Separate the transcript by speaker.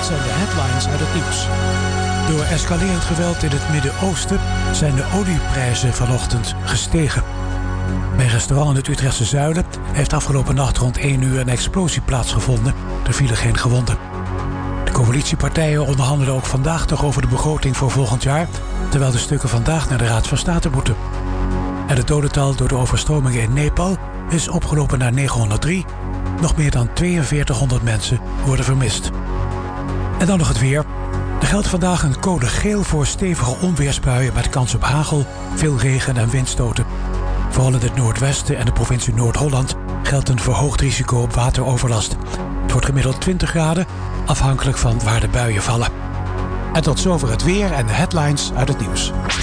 Speaker 1: dit zijn de headlines uit het nieuws. Door escalerend geweld in het Midden-Oosten zijn de olieprijzen vanochtend gestegen. Bij een restaurant in het Utrechtse Zuiden heeft afgelopen nacht rond 1 uur een explosie plaatsgevonden. Er vielen geen gewonden. De coalitiepartijen onderhandelen ook vandaag nog over de begroting voor volgend jaar, terwijl de stukken vandaag naar de Raad van State moeten. En het dodental door de overstromingen in Nepal is opgelopen naar 903. Nog meer dan 4200 mensen worden vermist. En dan nog het weer. Er geldt vandaag een code geel voor stevige onweersbuien met kans op hagel, veel regen en windstoten. Vooral in het noordwesten en de provincie Noord-Holland geldt een verhoogd risico op wateroverlast. Het wordt gemiddeld 20 graden, afhankelijk van waar de buien vallen. En tot zover het weer en de headlines uit het nieuws.